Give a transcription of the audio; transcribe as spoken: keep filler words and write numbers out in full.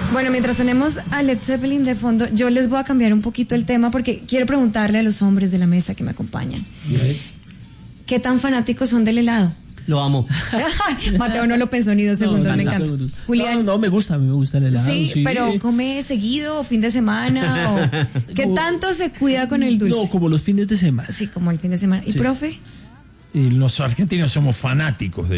Bueno, mientras tenemos a Led Zeppelin de fondo, yo les voy a cambiar un poquito el tema porque quiero preguntarle a los hombres de la mesa que me acompañan. Yes. ¿Qué tan fanáticos son del helado? Lo amo. Mateo no lo pensó ni dos segundos, no, me no, encanta. segundos. Julián. No, no, me gusta, a mí me gusta el helado. Sí, sí, pero ¿come seguido o fin de semana? O ¿qué tanto se cuida con el dulce? No, como los fines de semana. Sí, como el fin de semana. ¿Y Sí. profe? Y los argentinos somos fanáticos de